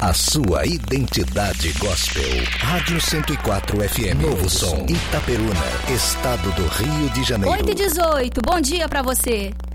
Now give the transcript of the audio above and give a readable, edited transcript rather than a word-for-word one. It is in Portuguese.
A sua identidade gospel. Rádio 104 FM. Novo Som. Itaperuna, estado do Rio de Janeiro. 8h18, bom dia pra você.